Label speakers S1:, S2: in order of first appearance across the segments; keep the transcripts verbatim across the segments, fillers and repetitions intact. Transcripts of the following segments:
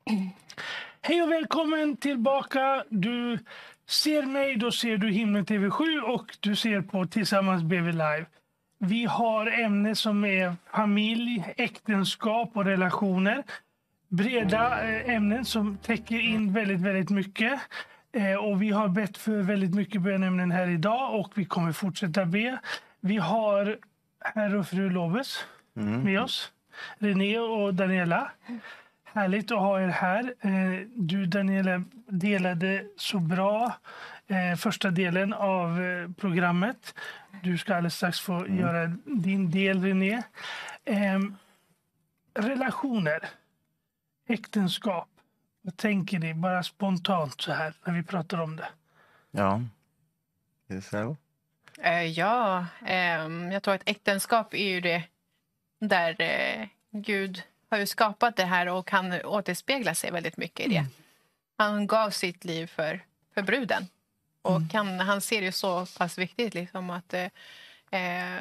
S1: Hej och välkommen tillbaka. Du ser mig, då ser du Himlen T V sju och du ser på Tillsammans B V Live. Vi har ämnen som är familj, äktenskap och relationer. Breda ämnen som täcker in väldigt, väldigt mycket. Och vi har bett för väldigt mycket bönämnen här idag och vi kommer fortsätta be. Vi har herr och fru Lobes mm. med oss. René och Daniela. Härligt att ha er här. Du, Daniela, delade så bra första delen av programmet. Du ska alldeles strax få mm. göra din del, René. Relationer, äktenskap. Vad tänker ni bara spontant så här när vi pratar om det?
S2: Ja, är det så?
S3: Uh, ja, um, jag tror att äktenskap är ju det där uh, Gud har ju skapat det här och kan återspegla sig väldigt mycket i det. Mm. Han gav sitt liv för, för bruden. Och mm. han, han ser det så pass viktigt liksom att, eh,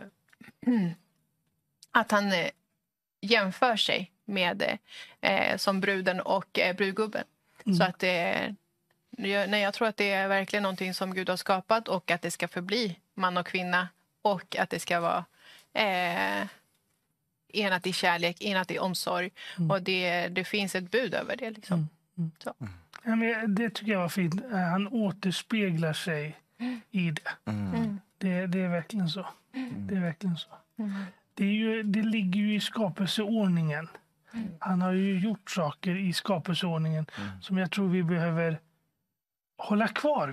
S3: att han eh, jämför sig med eh, som bruden och eh, brudgubben. Mm. Så att eh, jag, nej, jag tror att det är verkligen någonting som Gud har skapat och att det ska förbli man och kvinna och att det ska vara eh, enat i kärlek, enat i omsorg. Mm. Och det, det finns ett bud över det. Liksom. Mm. Mm. Så.
S1: Ja, men det tycker jag var fint. Han återspeglar sig mm. i det. Mm. det. Det är verkligen så. Mm. Det är verkligen så. Mm. Det, är ju, det ligger ju i skapelseordningen. Mm. Han har ju gjort saker i skapelseordningen mm. som jag tror vi behöver hålla kvar